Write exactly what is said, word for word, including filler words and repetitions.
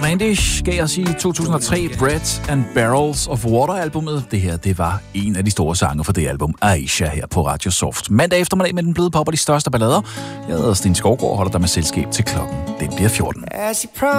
Cavendish gav os i to tusind og tre Bread and Barrels of Water-albummet. Det her, det var en af de store sange for det album, Aisha, her på Radio Soft. Mandag eftermiddag med den bløde pop og de største ballader. Jeg hedder Sten Skovgaard og holder dig med selskab til klokken. Den bliver fjorten.